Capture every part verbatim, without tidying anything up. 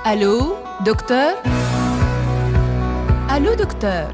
ألو دكتور. ألو دكتور.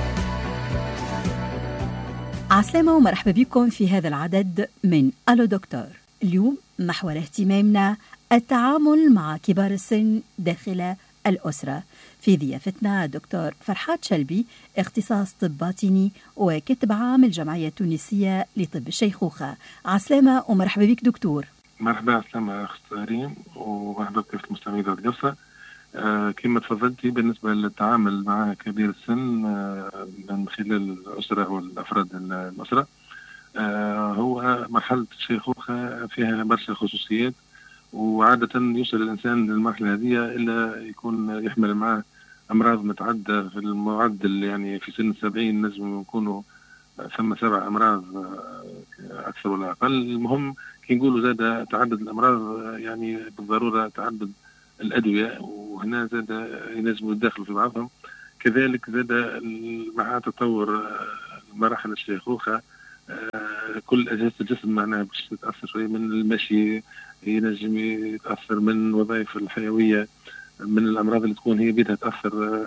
عسلامة ومرحبا بكم في هذا العدد من ألو دكتور. اليوم محور اهتمامنا التعامل مع كبار السن داخل الأسرة. في ضيافتنا دكتور فرحات شلبي، اختصاص طب باطني وكاتب عام الجمعية التونسية لطب الشيخوخة. عسلامة ومرحبا بك دكتور. مرحبا. عسلامة أخت ريم ومرحبا بك المستمعين الجلسة. آه كما تفضلتي بالنسبة للتعامل مع كبير السن آه من خلال الأسرة والأفراد الأسرة، آه هو مرحلة الشيخوخة فيها برشا خصوصيات، وعادة يوصل الإنسان للمرحلة هذه إلا يكون يحمل معه أمراض متعددة في المعدل، يعني في سن السبعين نجم يكونوا ثم سبع أمراض أكثر ولا أقل. المهم كي نقولوا زاد تعدد الأمراض يعني بالضرورة تعدد الأدوية، وهنا زاد ينجموا يدخلوا في بعضهم. كذلك زاد مع تطور مراحل الشيخوخة كل أجهزة الجسم معناها باش تتأثر شوية، من المشي ينجم يتأثر، من وظائف الحيوية، من الأمراض اللي تكون هي بيتها تأثر،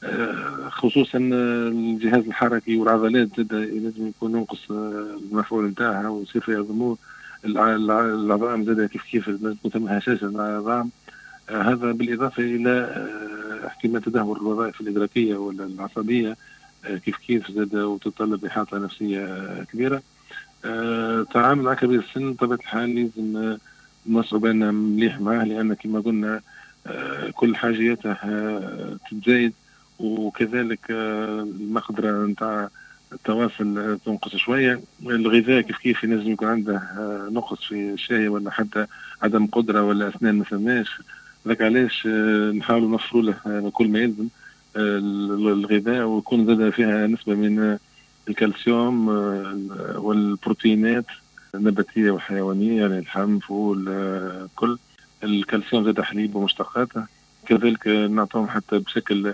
خصوصا الجهاز الحركي والعضلات زاد ينجم يكون ينقص المفعول نتاعها ويصير فيها ضمور. العظام زاد كيف كيف تكون ثم هشاشة العظام. هذا بالإضافة إلى احتمال تدهور الوظائف الإدراكية ولا العصبية كيف كيف زاد، وتتطلب إحاطة نفسية كبيرة. التعامل مع كبير السن بطبيعة الحال لازم نصعب بالنا مليح معاه، لأن كما قلنا كل حاجياته تتزايد، وكذلك المقدرة نتاع التواصل تنقص شوية. الغذاء كيف كيف لازم يكون عنده نقص في الشاي ولا حتى عدم قدرة ولا أسنان ما ثماش. ذاك علاش نحاولوا نوفروا له كل ما يلزم الغذاء، ويكون زاد فيها نسبة من الكالسيوم والبروتينات النباتية والحيوانية، يعني اللحم، فول، كل الكالسيوم زاد حليب ومشتقاته. كذلك نعطوهم حتى بشكل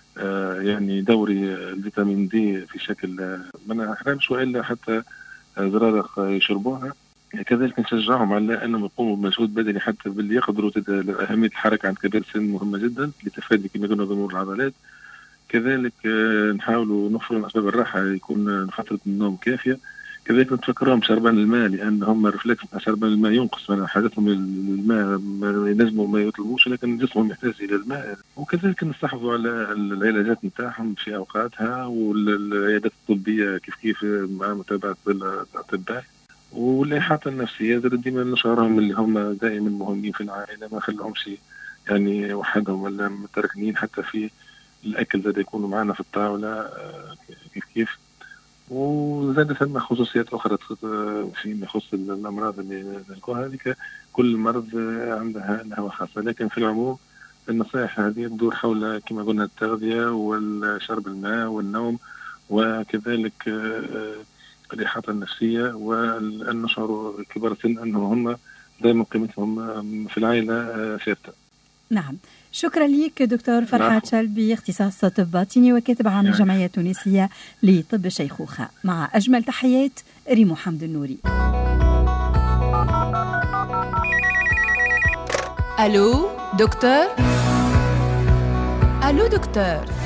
يعني دوري الفيتامين دي في شكل ما نحرمش والا حتى زرادق يشربوها. كذلك نشجعهم على انهم يقوموا بمجهود بدني حتى باللي يقدروا. اهميه الحركه عند كبار السن مهمه جدا لتفادي كما قلنا ضمور العضلات. كذلك نحاولوا نوفروا اسباب الراحه، يكون فتره النوم كافيه. كذلك نتفكرهم بشربان الماء، لان هم ريفلكس شربان الماء ينقص من حاجتهم الماء، ما ينجموا ما يطلبوش لكن جسمهم يحتاج الى الماء. وكذلك نستحفظوا على العلاجات نتاعهم في اوقاتها، والعيادات الطبيه كيف كيف مع متابعه الاطباء، والاحاطه النفسيه ديما نشعرهم اللي هم دائما مهمين في العائله، ما خلوهمش يعني وحدهم ولا متركنين. حتى في الاكل زاد يكونوا معنا في الطاوله كيف كيف. وزاد ثم خصوصيات أخرى فيما يخص الأمراض اللي نلقوها، هذيك كل مرض عندها لها خاصة. لكن في العموم النصائح هذه تدور حول كما قلنا التغذية والشرب الماء والنوم، وكذلك الإحاطة النفسية، وأن نشعر كبار السن أنهم هم دائما قيمتهم في العائلة ثابتة. نعم، شكرا لك دكتور فرحات شلبي، اختصاص طب باطني وكاتب عام الجمعية التونسية لطب الشيخوخة. مع أجمل تحيات ريمو حمد النوري. ألو دكتور. ألو دكتور.